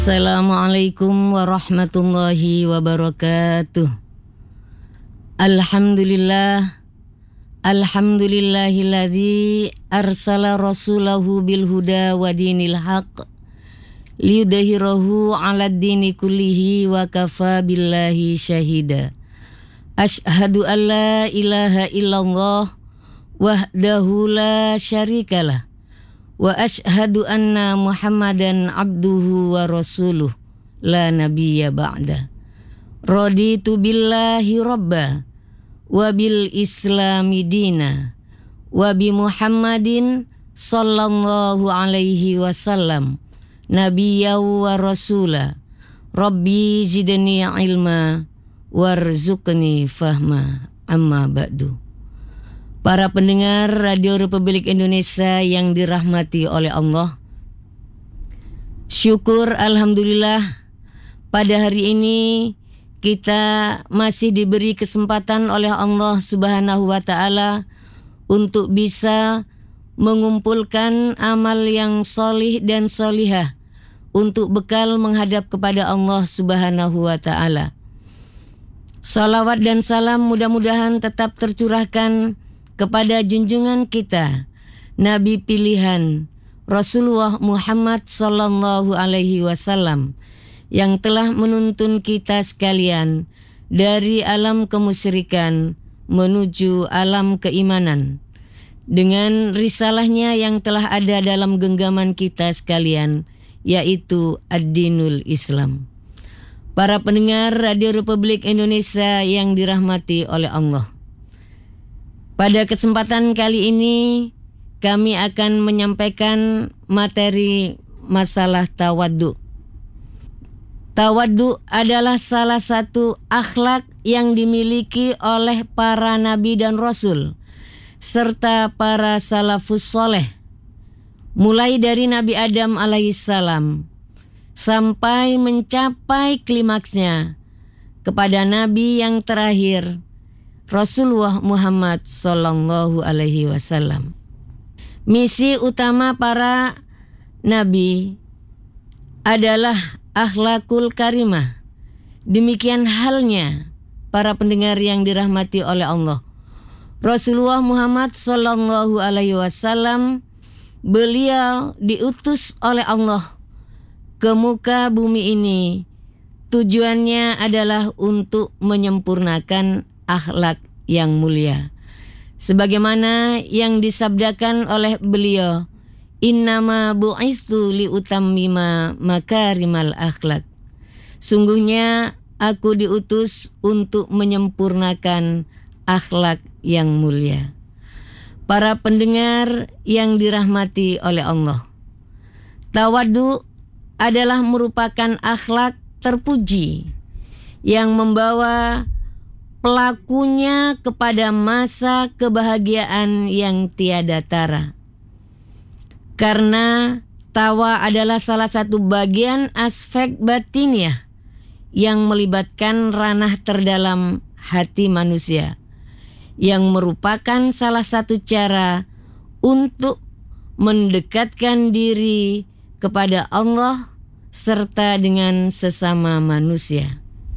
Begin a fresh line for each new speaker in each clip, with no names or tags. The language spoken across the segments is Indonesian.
Assalamualaikum warahmatullahi wabarakatuh. Alhamdulillahilladzi arsala rasulahu bil huda wa dinil haq liyudhhirahu 'alad dini kullihi wa kafa billahi syahida. Asyhadu an la ilaha illallah wahdahu la syarikalah wa asyhadu anna Muhammadan abduhu wa rasuluh la nabiyya ba'da. Raditu billahi rabba wa bil islami dina wa bi Muhammadin sallallahu alaihi wasallam nabiyya wa rasula. Rabbi zidni ilma warzuqni fahma, amma ba'du. Para pendengar Radio Republik Indonesia yang dirahmati oleh Allah, syukur alhamdulillah pada hari ini kita masih diberi kesempatan oleh Allah Subhanahu wa Ta'ala untuk bisa mengumpulkan amal yang solih dan solihah untuk bekal menghadap kepada Allah Subhanahu wa Ta'ala. Salawat dan salam mudah-mudahan tetap tercurahkan kepada junjungan kita, Nabi pilihan Rasulullah Muhammad sallallahu alaihi wasallam yang telah menuntun kita sekalian dari alam kemusyrikan menuju alam keimanan dengan risalahnya yang telah ada dalam genggaman kita sekalian, yaitu Ad-Dinul Islam. Para pendengar Radio Republik Indonesia yang dirahmati oleh Allah, pada kesempatan kali ini kami akan menyampaikan materi masalah tawaddu. Tawaddu adalah salah satu akhlak yang dimiliki oleh para nabi dan rasul serta para salafus soleh, mulai dari Nabi Adam alaihissalam sampai mencapai klimaksnya kepada nabi yang terakhir, Rasulullah Muhammad sallallahu alaihi wasallam. Misi utama para nabi adalah akhlakul karimah. Demikian halnya para pendengar yang dirahmati oleh Allah. Rasulullah Muhammad sallallahu alaihi wasallam, beliau diutus oleh Allah ke muka bumi ini. Tujuannya adalah untuk menyempurnakan akhlak yang mulia. Sebagaimana yang disabdakan oleh beliau, innama bu'istu liutammima makarimal akhlak. Sungguhnya aku diutus untuk menyempurnakan akhlak yang mulia. Para pendengar yang dirahmati oleh Allah, tawaddu adalah merupakan akhlak terpuji yang membawa pelakunya kepada masa kebahagiaan yang tiada tara. Karena tawa adalah salah satu bagian aspek batiniah yang melibatkan ranah terdalam hati manusia, yang merupakan salah satu cara untuk mendekatkan diri kepada Allah serta dengan sesama manusia.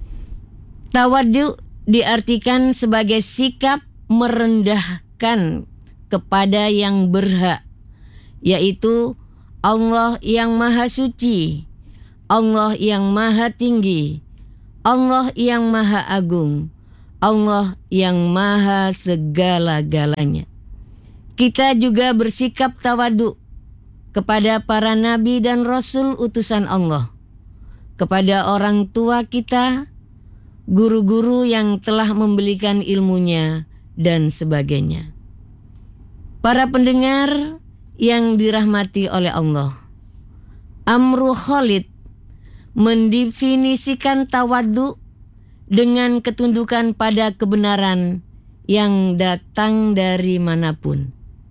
Tawaddu diartikan sebagai sikap merendahkan kepada yang berhak, yaitu Allah yang maha suci, Allah yang maha tinggi, Allah yang maha agung, Allah yang maha segala-galanya. Kita juga bersikap tawadhu kepada para nabi dan rasul utusan Allah, kepada orang tua kita, guru-guru yang telah memberikan ilmunya, dan sebagainya. Para pendengar yang dirahmati oleh Allah, Amru Khalid mendefinisikan tawadhu dengan ketundukan pada kebenaran yang datang dari manapun,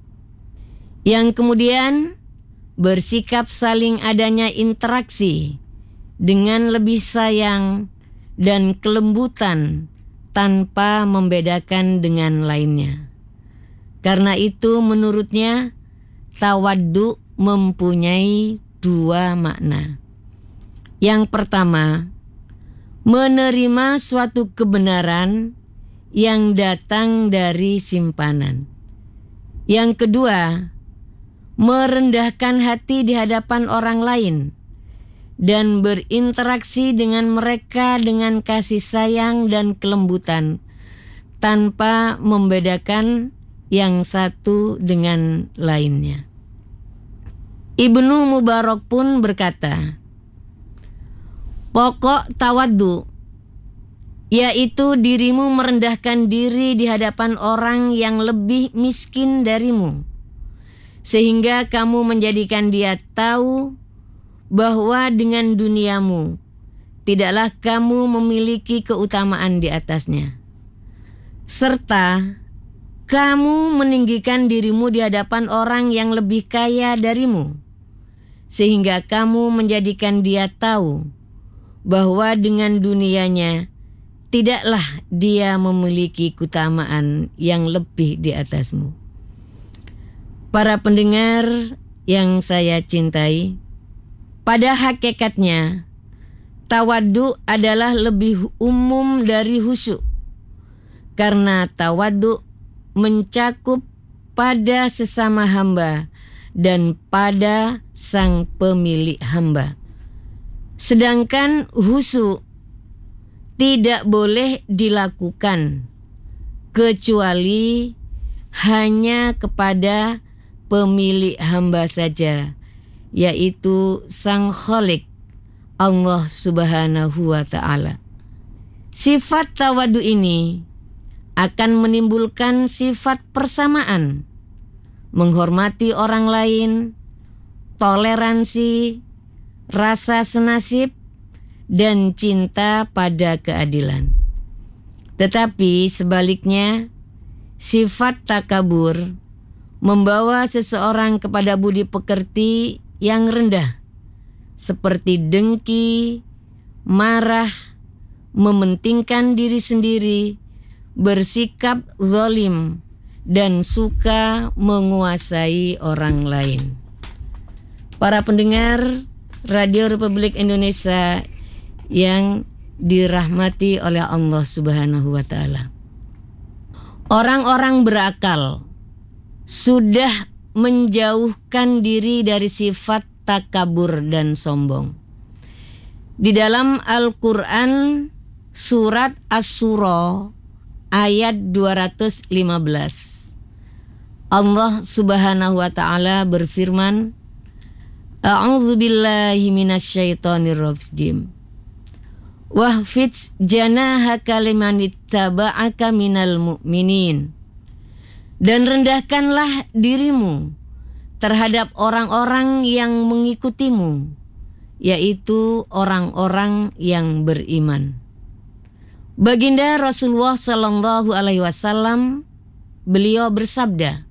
yang kemudian bersikap saling adanya interaksi dengan lebih sayang dan kelembutan tanpa membedakan dengan lainnya. Karena itu menurutnya tawaddu mempunyai dua makna, Yang pertama, menerima suatu kebenaran yang datang dari simpanan. Yang kedua, merendahkan hati di hadapan orang lain dan berinteraksi dengan mereka dengan kasih sayang dan kelembutan tanpa membedakan yang satu dengan lainnya. Ibnu Mubarak pun berkata, pokok tawaddu yaitu dirimu merendahkan diri di hadapan orang yang lebih miskin darimu, sehingga kamu menjadikan dia tahu bahwa dengan duniamu tidaklah kamu memiliki keutamaan di atasnya, serta kamu meninggikan dirimu di hadapan orang yang lebih kaya darimu, sehingga kamu menjadikan dia tahu bahwa dengan dunianya tidaklah dia memiliki keutamaan yang lebih di atasmu. Para pendengar yang saya cintai, pada hakikatnya tawaddu adalah lebih umum dari khusyuk, karena tawaddu mencakup pada sesama hamba dan pada sang pemilik hamba. Sedangkan khusyuk tidak boleh dilakukan kecuali hanya kepada pemilik hamba saja, yaitu Sang Khalik, Allah Subhanahu wa Ta'ala. Sifat tawadhu ini akan menimbulkan sifat persamaan, menghormati orang lain, toleransi, rasa senasib, dan cinta pada keadilan. Tetapi sebaliknya, sifat takabur membawa seseorang kepada budi pekerti yang rendah, seperti dengki, marah, mementingkan diri sendiri, bersikap zalim, dan suka menguasai orang lain. Para pendengar Radio Republik Indonesia yang dirahmati oleh Allah Subhanahu wa Ta'ala, orang-orang berakal sudah menjauhkan diri dari sifat takabur dan sombong. Di dalam Al-Quran surat Asy-Syura ayat 215, Allah Subhanahu wa Ta'ala berfirman, A'udzu billahi minasyaitonir rajim. Wahfidz janahaka limanittaba'aka minal mu'minin. Dan rendahkanlah dirimu terhadap orang-orang yang mengikutimu, yaitu orang-orang yang beriman. Baginda Rasulullah Sallallahu Alaihi Wasallam, beliau bersabda,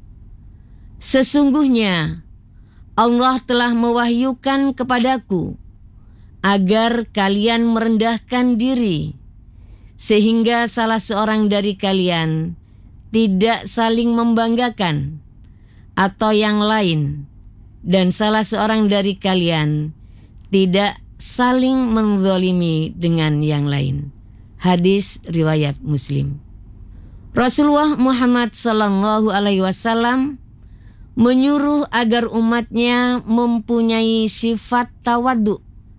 sesungguhnya Allah telah mewahyukan kepadaku agar kalian merendahkan diri, sehingga salah seorang dari kalian tidak saling membanggakan atau yang lain, dan salah seorang dari kalian tidak saling menzalimi dengan yang lain. Hadis riwayat Muslim. Rasulullah Muhammad sallallahu alaihi wasallam menyuruh agar umatnya mempunyai sifat tawadhu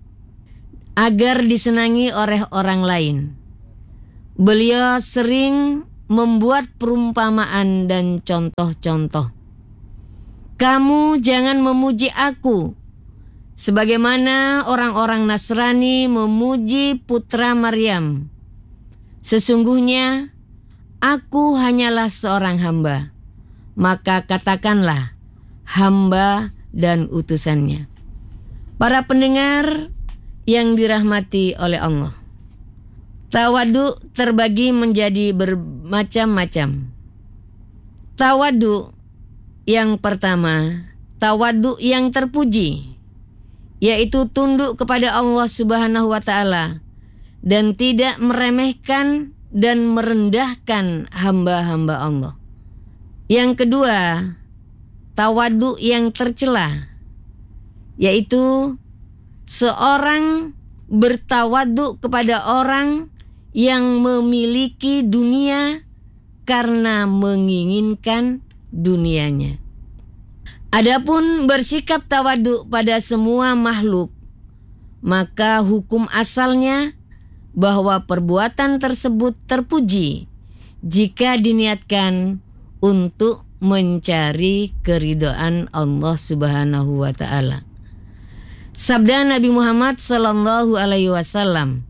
agar disenangi oleh orang lain. Beliau sering membuat perumpamaan dan contoh-contoh. Kamu jangan memuji aku sebagaimana orang-orang Nasrani memuji putra Maryam. Sesungguhnya aku hanyalah seorang hamba, maka katakanlah hamba dan utusannya. Para pendengar yang dirahmati oleh Allah, tawadhu terbagi menjadi bermacam-macam. Tawadhu yang pertama, tawadhu yang terpuji, yaitu tunduk kepada Allah Subhanahu wa Ta'ala dan tidak meremehkan dan merendahkan hamba-hamba Allah. Yang kedua, tawadhu yang tercela, yaitu seorang bertawaduk kepada orang yang memiliki dunia karena menginginkan dunianya. Adapun bersikap tawaduk pada semua makhluk, maka hukum asalnya bahwa perbuatan tersebut terpuji jika diniatkan untuk mencari keridhaan Allah Subhanahu wa taala. Sabda Nabi Muhammad sallallahu alaihi wasallam,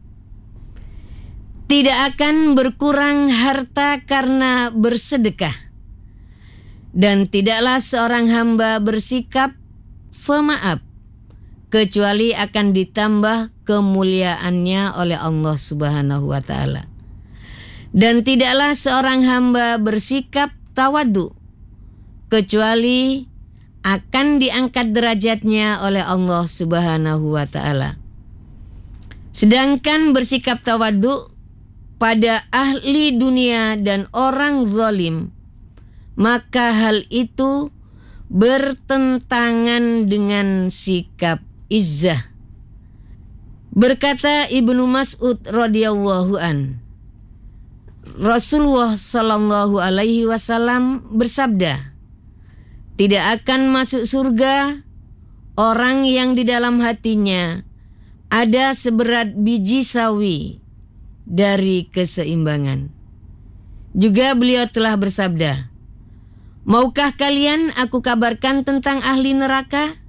tidak akan berkurang harta karena bersedekah, dan tidaklah seorang hamba bersikap pemaaf kecuali akan ditambah kemuliaannya oleh Allah Subhanahu wa taala. Dan tidaklah seorang hamba bersikap tawadhu kecuali akan diangkat derajatnya oleh Allah Subhanahu wa taala. Sedangkan bersikap tawadhu pada ahli dunia dan orang zalim, maka hal itu bertentangan dengan sikap izzah. Berkata Ibnu Mas'ud radhiyallahu an, Rasulullah sallallahu alaihi wasallam bersabda, tidak akan masuk surga orang yang di dalam hatinya ada seberat biji sawi dari keseimbangan. Juga beliau telah bersabda, maukah kalian aku kabarkan tentang ahli neraka?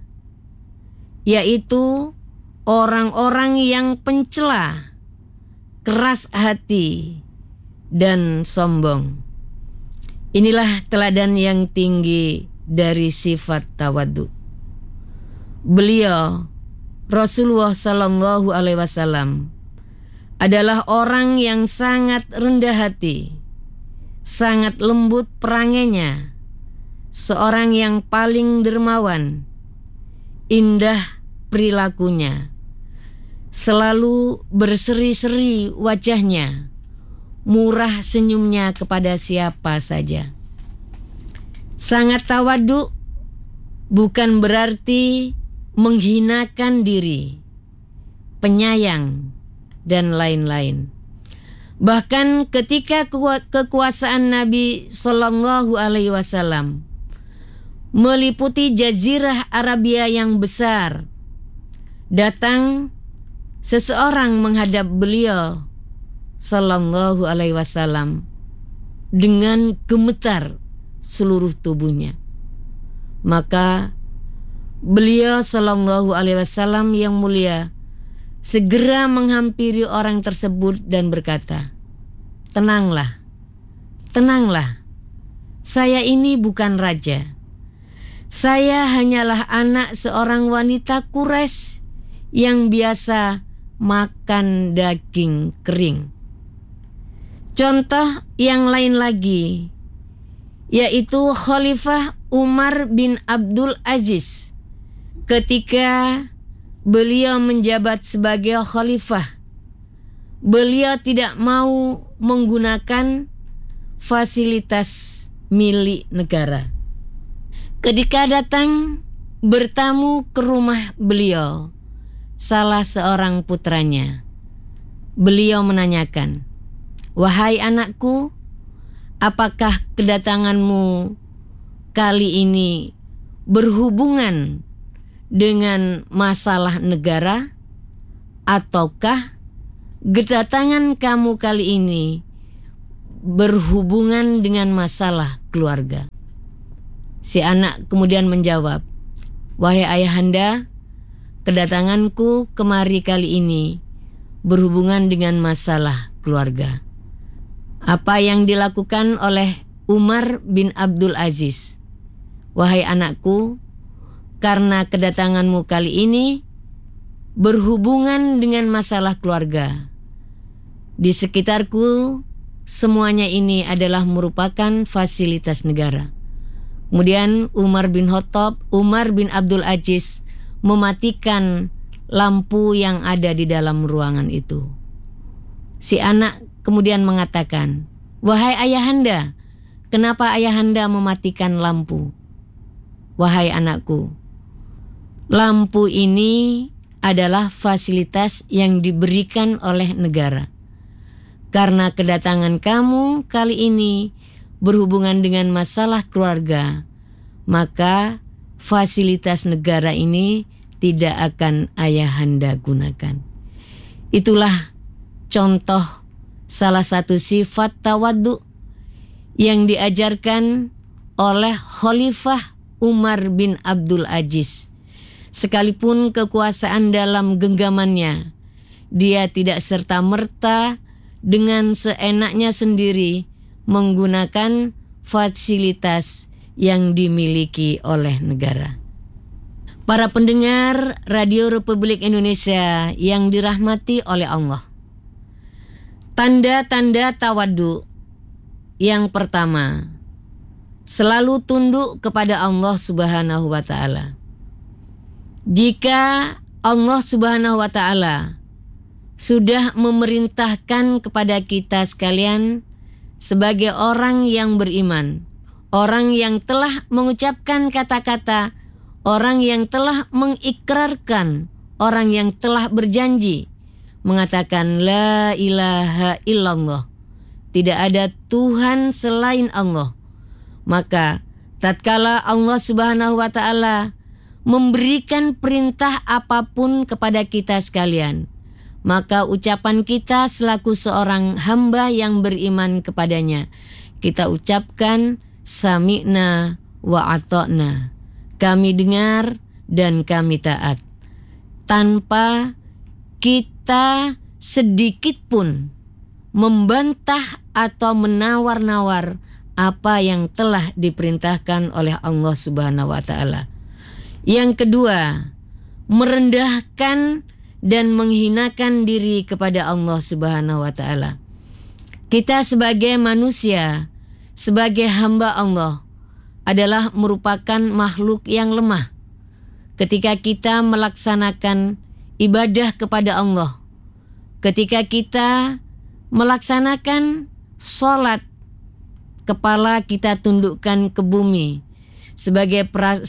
Yaitu orang-orang yang pencela, keras hati, dan sombong. Inilah teladan yang tinggi dari sifat tawadhu. Beliau, Rasulullah sallallahu alaihi wasallam, adalah orang yang sangat rendah hati, sangat lembut perangainya, seorang yang paling dermawan, indah perilakunya, selalu berseri-seri wajahnya, murah senyumnya kepada siapa saja. Sangat tawadhu bukan berarti menghinakan diri, penyayang, dan lain-lain. Bahkan ketika kekuasaan Nabi Sallallahu Alaihi Wasallam meliputi Jazirah Arabia yang besar, datang seseorang menghadap beliau Sallallahu Alaihi Wasallam dengan gemetar seluruh tubuhnya. Maka beliau Sallallahu Alaihi Wasallam yang mulia segera menghampiri orang tersebut dan berkata, tenanglah, tenanglah, saya ini bukan raja. Saya hanyalah anak seorang wanita Quraisy yang biasa makan daging kering. Contoh yang lain lagi, yaitu Khalifah Umar bin Abdul Aziz. Ketika beliau menjabat sebagai khalifah, beliau tidak mau menggunakan fasilitas milik negara. Ketika datang bertamu ke rumah beliau salah seorang putranya, beliau menanyakan, wahai anakku, apakah kedatanganmu kali ini berhubungan dengan masalah negara, ataukah kedatangan kamu kali ini berhubungan dengan masalah keluarga? Si anak kemudian menjawab, wahai ayahanda, kedatanganku kemari kali ini berhubungan dengan masalah keluarga. Apa yang dilakukan oleh Umar bin Abdul Aziz? Wahai anakku, karena kedatanganmu kali ini berhubungan dengan masalah keluarga. Di sekitarku semuanya ini adalah merupakan fasilitas negara. Kemudian Umar bin Abdul Aziz mematikan lampu yang ada di dalam ruangan itu. Si anak kemudian mengatakan, wahai ayahanda, kenapa ayahanda mematikan lampu? Wahai anakku, lampu ini adalah fasilitas yang diberikan oleh negara. Karena kedatangan kamu kali ini berhubungan dengan masalah keluarga, maka fasilitas negara ini tidak akan ayahanda gunakan. Itulah contoh salah satu sifat tawadhu yang diajarkan oleh Khalifah Umar bin Abdul Aziz. Sekalipun kekuasaan dalam genggamannya, dia tidak serta-merta dengan seenaknya sendiri menggunakan fasilitas yang dimiliki oleh negara. Para pendengar Radio Republik Indonesia yang dirahmati oleh Allah, tanda-tanda tawadhu yang pertama, selalu tunduk kepada Allah Subhanahu wa Ta'ala. Jika Allah Subhanahu wa Ta'ala sudah memerintahkan kepada kita sekalian sebagai orang yang beriman, orang yang telah mengucapkan kata-kata, orang yang telah mengikrarkan, orang yang telah berjanji mengatakan la ilaha illallah, tidak ada Tuhan selain Allah, maka tatkala Allah Subhanahu wa Ta'ala memberikan perintah apapun kepada kita sekalian, maka ucapan kita selaku seorang hamba yang beriman kepadanya, kita ucapkan sami'na wa ata'na, kami dengar dan kami taat, tanpa kita sedikit pun membantah atau menawar-nawar apa yang telah diperintahkan oleh Allah Subhanahu wa Ta'ala. Yang kedua, merendahkan dan menghinakan diri kepada Allah Subhanahu wa Ta'ala. Kita sebagai manusia, sebagai hamba Allah, adalah merupakan makhluk yang lemah. Ketika kita melaksanakan ibadah kepada Allah, ketika kita melaksanakan sholat, kepala kita tundukkan ke bumi sebagai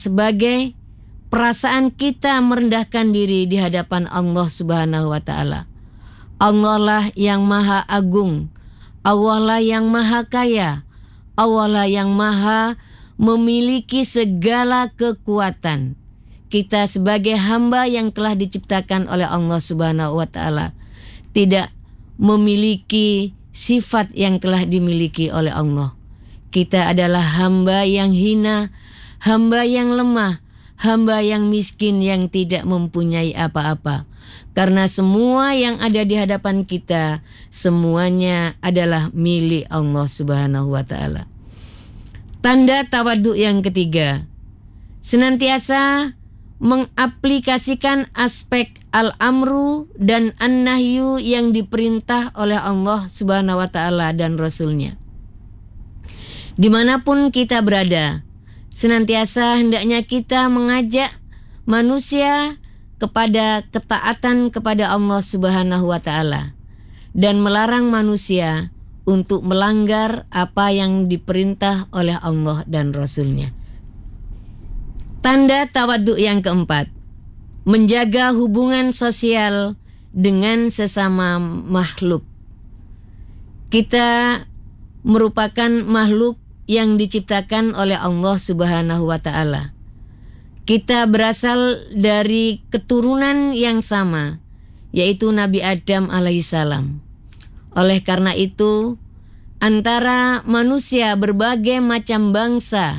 perasaan kita merendahkan diri di hadapan Allah Subhanahu wa Ta'ala. Allah lah yang maha agung, Allah lah yang maha kaya, Allah lah yang maha memiliki segala kekuatan. Kita sebagai hamba yang telah diciptakan oleh Allah Subhanahu wa Ta'ala tidak memiliki sifat yang telah dimiliki oleh Allah. Kita adalah hamba yang hina, hamba yang lemah, hamba yang miskin yang tidak mempunyai apa-apa. Karena semua yang ada di hadapan kita, semuanya adalah milik Allah Subhanahu wa Ta'ala. Tanda tawadhu yang ketiga, senantiasa mengaplikasikan aspek al-amru dan an-nahyu yang diperintah oleh Allah Subhanahu wa Ta'ala dan Rasul-Nya. Dimanapun kita berada, senantiasa hendaknya kita mengajak manusia kepada ketaatan kepada Allah Subhanahu wa Ta'ala dan melarang manusia untuk melanggar apa yang diperintah oleh Allah dan Rasul-Nya. Tanda tawadhu yang keempat, menjaga hubungan sosial dengan sesama makhluk. Kita merupakan makhluk yang diciptakan oleh Allah Subhanahu wa Ta'ala. Kita berasal dari keturunan yang sama, yaitu Nabi Adam alaihissalam. Oleh karena itu, antara manusia berbagai macam bangsa